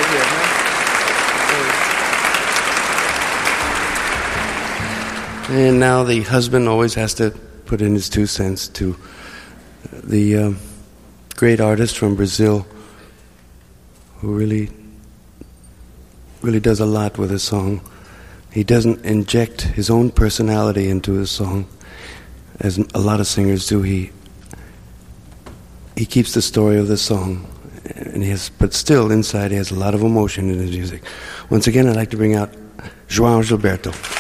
And now the husband always has to put in his 2 cents to the great artist from Brazil who really does a lot with his song. He doesn't inject his own personality into his song, as a lot of singers do. He keeps the story of the song, but still inside he has a lot of emotion in his music. Once again, I'd like to bring out João Gilberto.